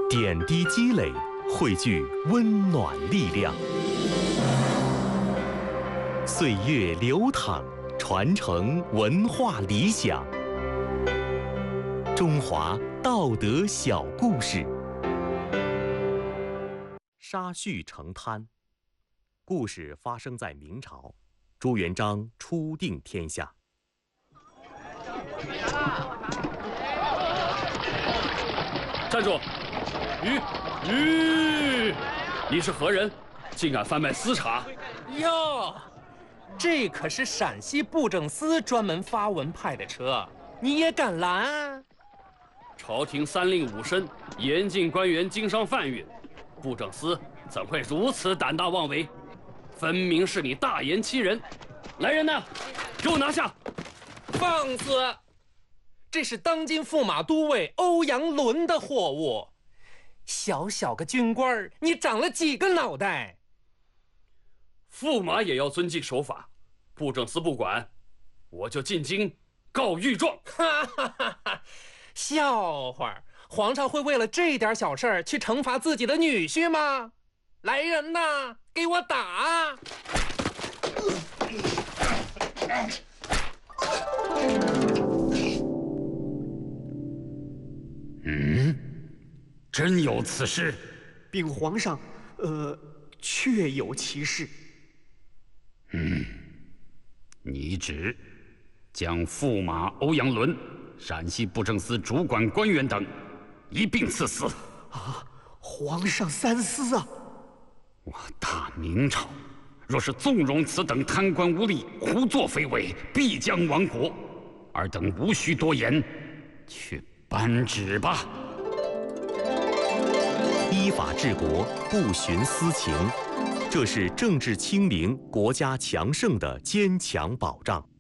点滴积累，汇聚温暖力量。岁月流淌，传承文化理想。中华道德小故事。沙叙成滩。故事发生在明朝，朱元璋初定天下。 站住！你是何人？竟敢贩卖私茶？ 哟，这可是陕西布政司专门发文派的车，你也敢拦？ 朝廷三令五申，严禁官员经商贩运，布政司怎会如此胆大妄为？分明是你大言欺人！来人呐，给我拿下！ 放肆！这是当今驸马都尉欧阳伦的货物，小小个军官，你长了几个脑袋？ 驸马也要遵纪守法，布政司不管，我就进京告御状。 哈哈哈哈！笑话，皇上会为了这点小事儿去惩罚自己的女婿吗？来人呐，给我打！ 真有此事？ 禀皇上，确有其事。 拟旨将驸马欧阳伦、陕西布政司主管官员等一并赐死。 啊，皇上三思啊！ 我大明朝若是纵容此等贪官污吏胡作非为，必将亡国。尔等无需多言，去颁旨吧。 依法治国，不徇私情，这是政治清明、国家强盛的坚强保障。